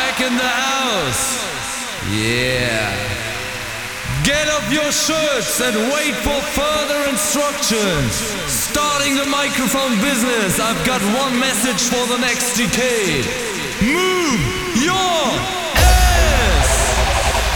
back in the house. Yeah. Get up your shirts and wait for further instructions. Starting the microphone business, I've got one message for the next decade. Move your